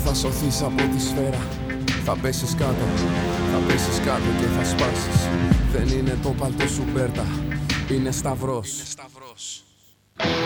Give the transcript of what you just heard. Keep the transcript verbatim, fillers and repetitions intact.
θα σωθείς από τη σφαίρα. Θα πέσεις κάτω, θα πέσεις κάτω και θα σπάσεις. Δεν είναι το παλτό σου Μπέρτα, είναι σταυρός.